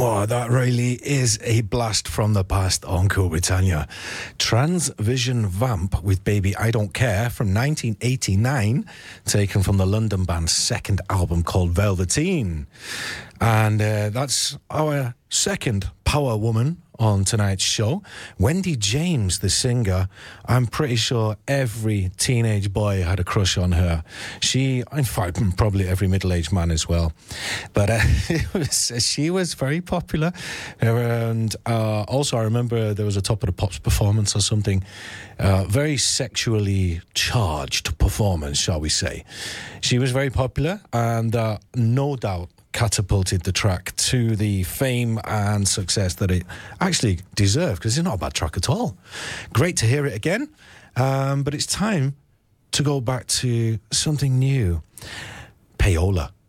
Oh, that really is a blast from the past on Cool Britannia. Transvision Vamp with Baby I Don't Care from 1989, taken from the London band's second album called Velveteen. And that's our second power woman on tonight's show. Wendy James, the singer. I'm pretty sure every teenage boy had a crush on her. In fact, probably every middle-aged man as well. But she was very popular. And also I remember there was a Top of the Pops performance or something. Very sexually charged performance, shall we say. She was very popular and no doubt catapulted the track to the fame and success that it actually deserved, because it's not a bad track at all. Great to hear it again, but it's time to go back to something new. Payola.